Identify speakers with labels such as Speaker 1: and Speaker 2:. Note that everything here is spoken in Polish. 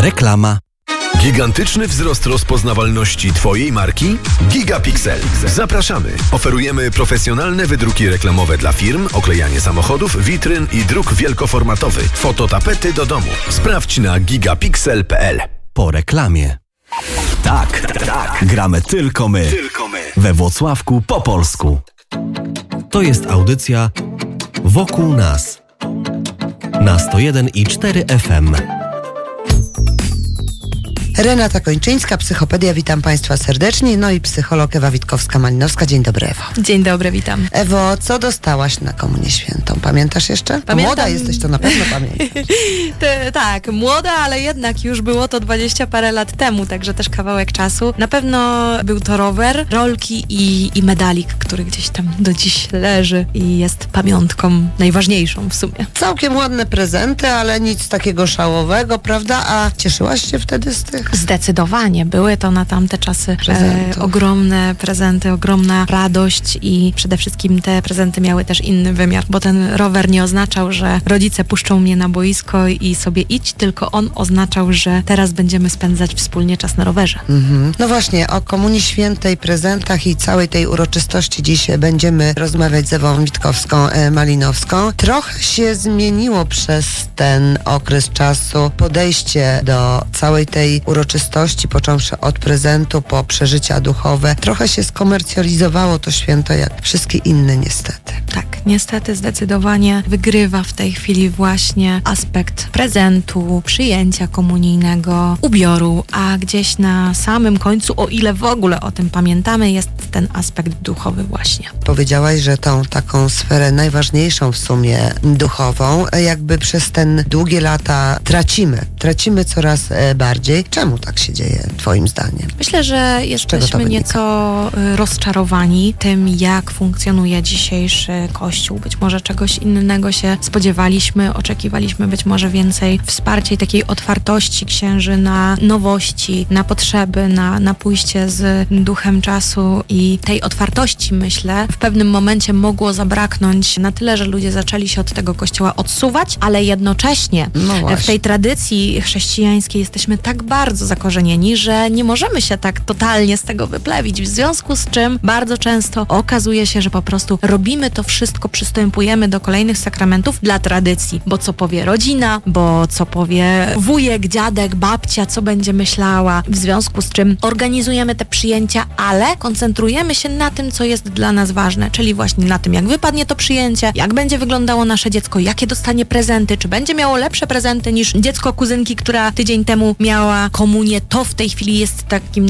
Speaker 1: Reklama.
Speaker 2: Gigantyczny wzrost rozpoznawalności Twojej marki? Gigapixel. Zapraszamy. Oferujemy profesjonalne wydruki reklamowe dla firm, oklejanie samochodów, witryn i druk wielkoformatowy. Fototapety do domu. Sprawdź na gigapixel.pl.
Speaker 1: Po reklamie. Tak. Gramy tylko my. We Włocławku po polsku. To jest audycja Wokół nas. Na 101,4 FM.
Speaker 3: Renata Kończyńska, Psychopedia. Witam Państwa serdecznie. No i psycholog Ewa Witkowska-Malinowska. Dzień dobry, Ewo.
Speaker 4: Dzień dobry, witam.
Speaker 3: Ewo, co dostałaś na Komunię Świętą? Pamiętasz jeszcze?
Speaker 4: Pamiętam.
Speaker 3: Młoda jesteś, to na pewno pamiętasz.
Speaker 4: Tak, młoda, ale jednak już było to 20 parę lat temu, także też kawałek czasu. Na pewno był to rower, rolki i medalik, który gdzieś tam do dziś leży i jest pamiątką najważniejszą w sumie.
Speaker 3: Całkiem ładne prezenty, ale nic takiego szałowego, prawda? A cieszyłaś się wtedy z tych?
Speaker 4: Zdecydowanie. Były to na tamte czasy ogromne prezenty, ogromna radość i przede wszystkim te prezenty miały też inny wymiar, bo ten rower nie oznaczał, że rodzice puszczą mnie na boisko i sobie idź, tylko on oznaczał, że teraz będziemy spędzać wspólnie czas na rowerze.
Speaker 3: No właśnie, o Komunii Świętej, prezentach i całej tej uroczystości dziś będziemy rozmawiać z Ewą Witkowską-Malinowską. Trochę się zmieniło przez ten okres czasu podejście do całej tej uroczystości, począwszy od prezentu po przeżycia duchowe. Trochę się skomercjalizowało to święto, jak wszystkie inne niestety.
Speaker 4: Tak, niestety zdecydowanie wygrywa w tej chwili właśnie aspekt prezentu, przyjęcia komunijnego, ubioru, a gdzieś na samym końcu, o ile w ogóle o tym pamiętamy, jest ten aspekt duchowy właśnie.
Speaker 3: Powiedziałaś, że tą taką sferę najważniejszą w sumie duchową, jakby przez ten długie lata tracimy coraz bardziej. Czemu tak się dzieje, twoim zdaniem?
Speaker 4: Myślę, że jesteśmy nieco rozczarowani tym, jak funkcjonuje dzisiejszy Kościół. Być może czegoś innego się spodziewaliśmy, oczekiwaliśmy być może więcej wsparcia i takiej otwartości księży na nowości, na potrzeby, na pójście z duchem czasu i tej otwartości, myślę, w pewnym momencie mogło zabraknąć na tyle, że ludzie zaczęli się od tego Kościoła odsuwać, ale jednocześnie w tej tradycji chrześcijańskiej jesteśmy tak bardzo zakorzenieni, że nie możemy się tak totalnie z tego wyplewić, w związku z czym bardzo często okazuje się, że po prostu robimy to wszystko, przystępujemy do kolejnych sakramentów dla tradycji, bo co powie rodzina, bo co powie wujek, dziadek, babcia, co będzie myślała, w związku z czym organizujemy te przyjęcia, ale koncentrujemy się na tym, co jest dla nas ważne, czyli właśnie na tym, jak wypadnie to przyjęcie, jak będzie wyglądało nasze dziecko, jakie dostanie prezenty, czy będzie miało lepsze prezenty niż dziecko kuzynki, która tydzień temu miała komunię. To w tej chwili jest takim